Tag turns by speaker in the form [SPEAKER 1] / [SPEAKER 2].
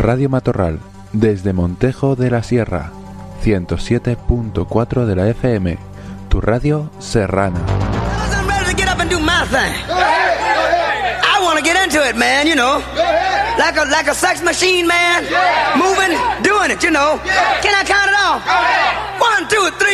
[SPEAKER 1] Radio Matorral, desde Montejo de la Sierra, 107.4 de la FM, tu radio serrana.
[SPEAKER 2] I'm ready to get up and do my thing. I want to get into it, man, you know. Like a sex machine, man. Moving, doing it, you know. Can I count it off? 1, 2, 3.